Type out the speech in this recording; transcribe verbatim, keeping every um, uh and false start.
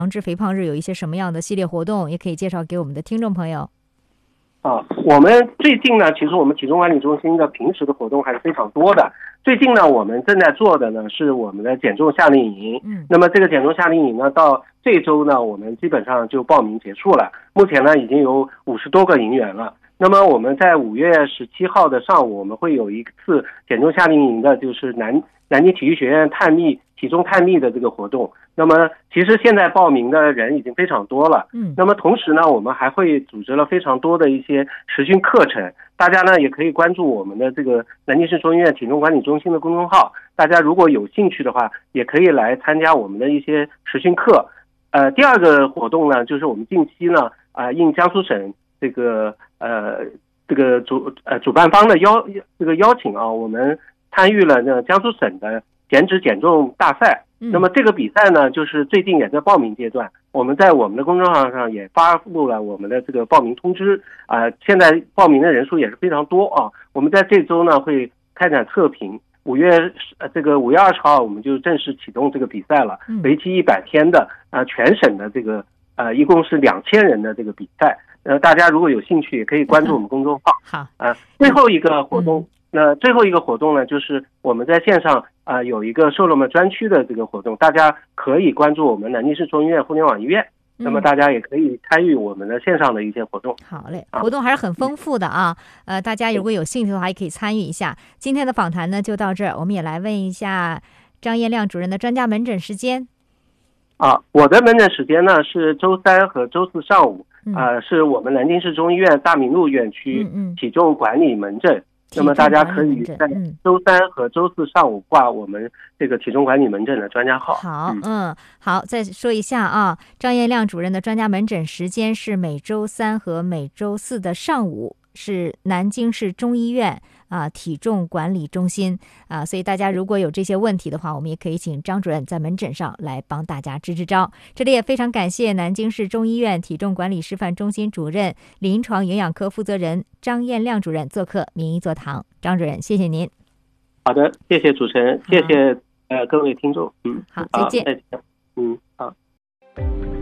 防治肥胖日有一些什么样的系列活动，也可以介绍给我们的听众朋友。 啊，我们最近呢，其实我们体重管理中心的平时的活动还是非常多的。最近呢，我们正在做的呢是我们的减重夏令营。嗯，那么这个减重夏令营呢，到这周呢，我们基本上就报名结束了。目前呢，已经有五十多个营员了。那么我们在五月十七号的上午，我们会有一次减重夏令营的，就是南南京体育学院探秘体重探秘的这个活动。那么其实现在报名的人已经非常多了。嗯，那么同时呢，我们还会组织了非常多的一些实训课程，大家呢也可以关注我们的这个南京市中医院体重管理中心的公众号。大家如果有兴趣的话，也可以来参加我们的一些实训课。呃，第二个活动呢，就是我们近期呢，啊、呃，应江苏省这个呃这个主呃主办方的邀这个邀请啊，我们参与了呢江苏省的减脂减重大赛。那么这个比赛呢，就是最近也在报名阶段，我们在我们的公众号上也发布了我们的这个报名通知啊、呃，现在报名的人数也是非常多啊。我们在这周呢会开展测评，五月呃这个五月二十号我们就正式启动这个比赛了，为期一百天的啊、呃、全省的这个呃一共是两千人的这个比赛，呃大家如果有兴趣也可以关注我们公众号。 好啊、呃，最后一个活动。嗯那最后一个活动呢，就是我们在线上啊、呃、有一个瘦了吗专区的这个活动，大家可以关注我们南京市中医院互联网医院，那么大家也可以参与我们的线上的一些活动。 好嘞，活动还是很丰富的啊，呃，大家如果有兴趣的话，也可以参与一下。今天的访谈呢就到这儿，我们也来问一下张彦亮主任的专家门诊时间。 啊，我的门诊时间呢是周三和周四上午，啊、呃，是我们南京市中医院大明路院区体重管理门诊。嗯嗯那么大家可以在周三和周四上午挂我们这个体重管理门诊的专家号。 好，嗯，好，再说一下啊，张彦亮主任的专家门诊时间是每周三和每周四的上午，是南京市中医院啊体重管理中心啊，所以大家如果有这些问题的话，我们也可以请张主任在门诊上来帮大家支支招。这里也非常感谢南京市中医院体重管理示范中心主任、临床营养科负责人张彦亮主任做客名医座堂。张主任，谢谢您。 好的，谢谢主持人，谢谢呃各位听众。嗯， 好，再见。 再见。嗯，好。